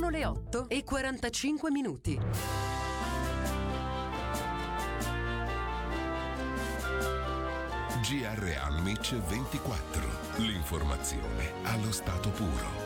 Sono le 8:45. GR Almic 24. L'informazione allo stato puro.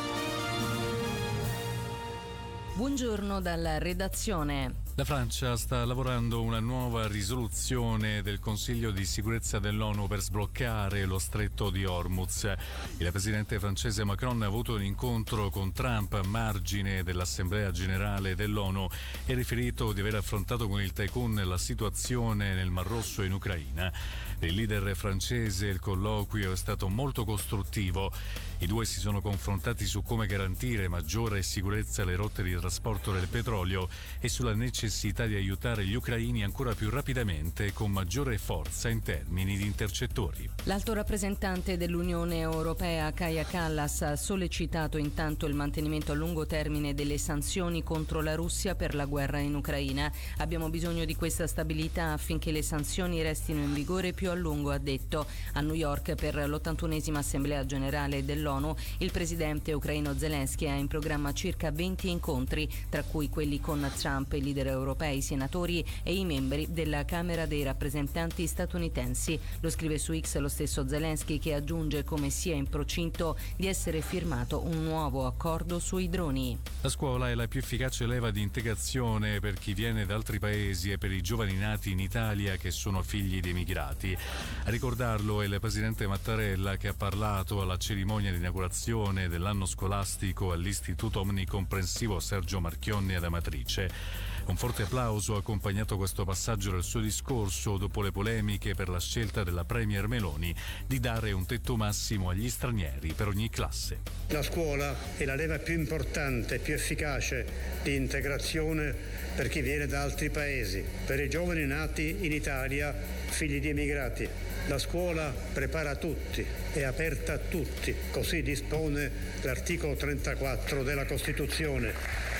Buongiorno dalla redazione. La Francia sta lavorando una nuova risoluzione del Consiglio di sicurezza dell'ONU per sbloccare lo stretto di Hormuz. Il presidente francese Macron ha avuto un incontro con Trump a margine dell'Assemblea generale dell'ONU e ha riferito di aver affrontato con il tycoon la situazione nel Mar Rosso e in Ucraina. Per il leader francese il colloquio è stato molto costruttivo. I due si sono confrontati su come garantire maggiore sicurezza alle rotte di trasporto del petrolio e sulla necessità di aiutare gli ucraini ancora più rapidamente e con maggiore forza in termini di intercettori. L'alto rappresentante dell'Unione Europea Kaja Kallas ha sollecitato intanto il mantenimento a lungo termine delle sanzioni contro la Russia per la guerra in Ucraina. Abbiamo bisogno di questa stabilità affinché le sanzioni restino in vigore più a lungo, ha detto. A New York per l'81esima Assemblea Generale dell'ONU il presidente ucraino Zelensky ha in programma circa 20 incontri, tra cui quelli con Trump, il leader europei, senatori e i membri della Camera dei rappresentanti statunitensi. Lo scrive su X lo stesso Zelensky, che aggiunge come sia in procinto di essere firmato un nuovo accordo sui droni. La scuola è la più efficace leva di integrazione per chi viene da altri paesi e per i giovani nati in Italia che sono figli di emigrati. A ricordarlo è il presidente Mattarella, che ha parlato alla cerimonia di inaugurazione dell'anno scolastico all'Istituto Omnicomprensivo Sergio Marchionne ad Amatrice. Un forte applauso ha accompagnato questo passaggio del suo discorso dopo le polemiche per la scelta della Premier Meloni di dare un tetto massimo agli stranieri per ogni classe. La scuola è la leva più importante, più efficace di integrazione per chi viene da altri paesi, per i giovani nati in Italia, figli di emigrati. La scuola prepara tutti, è aperta a tutti, così dispone l'articolo 34 della Costituzione.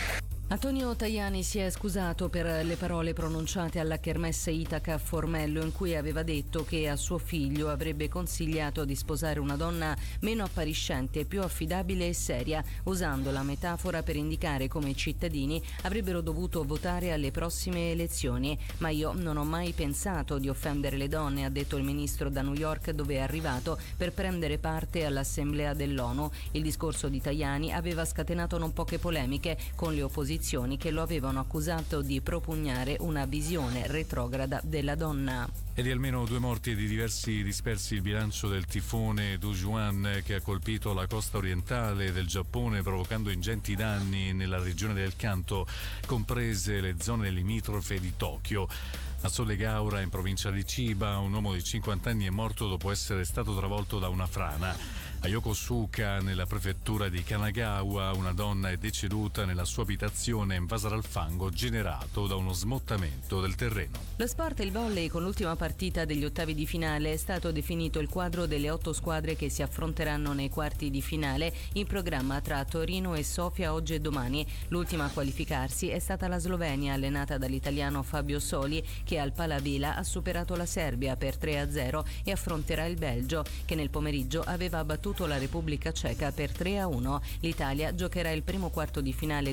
Antonio Tajani si è scusato per le parole pronunciate alla Kermesse Itaca a Formello, in cui aveva detto che a suo figlio avrebbe consigliato di sposare una donna meno appariscente, più affidabile e seria, usando la metafora per indicare come i cittadini avrebbero dovuto votare alle prossime elezioni. Ma io non ho mai pensato di offendere le donne, ha detto il ministro da New York, dove è arrivato per prendere parte all'Assemblea dell'ONU. Il discorso di Tajani aveva scatenato non poche polemiche con le opposizioni che lo avevano accusato di propugnare una visione retrograda della donna. E di almeno 2 morti e di diversi dispersi il bilancio del tifone Dujuan, che ha colpito la costa orientale del Giappone provocando ingenti danni nella regione del Kanto, comprese le zone limitrofe di Tokyo. A Solegaura, in provincia di Chiba, un uomo di 50 anni è morto dopo essere stato travolto da una frana. A Yokosuka, nella prefettura di Kanagawa, una donna è deceduta nella sua abitazione invasa dal fango generato da uno smottamento del terreno. Lo sport e il volley, con l'ultima partita degli ottavi di finale, è stato definito il quadro delle 8 squadre che si affronteranno nei quarti di finale, in programma tra Torino e Sofia oggi e domani. L'ultima a qualificarsi è stata la Slovenia, allenata dall'italiano Fabio Soli, che al Palavela ha superato la Serbia per 3-0 e affronterà il Belgio, che nel pomeriggio aveva battuto la Repubblica Ceca per 3-1. L'Italia giocherà il primo quarto di finale